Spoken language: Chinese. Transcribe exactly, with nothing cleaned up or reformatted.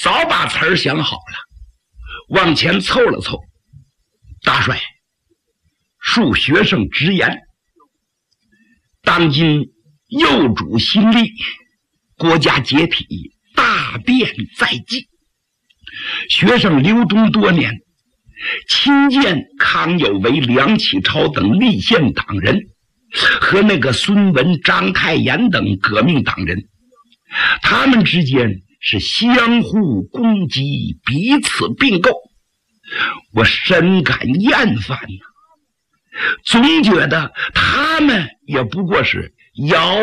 早把词儿想好了，往前凑了凑。大帅，恕学生直言，当今幼主新立，国家解体，大变在即。学生留中多年，亲见康有为、梁启超等立宪党人和那个孙文、章太炎等革命党人，他们之间是相互攻击，彼此并购，我深感厌烦呐、啊。总觉得他们也不过是摇